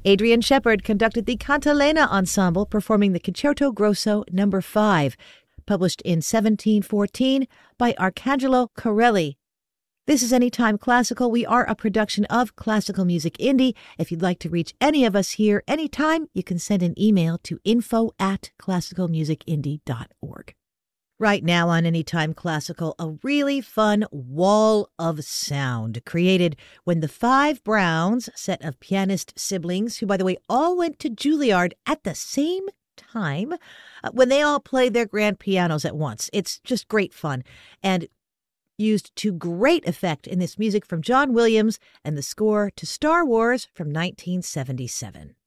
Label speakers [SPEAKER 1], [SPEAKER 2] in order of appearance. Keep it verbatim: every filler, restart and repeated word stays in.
[SPEAKER 1] Adrian Shepard conducted the Cantalena Ensemble, performing the Concerto Grosso number five, published in seventeen fourteen by Arcangelo Corelli. This is Anytime Classical. We are a production of Classical Music Indie. If you'd like to reach any of us here anytime, you can send an email to info at classical music indie dot org. Right now on Anytime Classical, a really fun wall of sound created when the Five Browns, set of pianist siblings, who, by the way, all went to Juilliard at the same time, uh, when they all played their grand pianos at once. It's just great fun and used to great effect in this music from John Williams and the score to Star Wars from nineteen seventy-seven.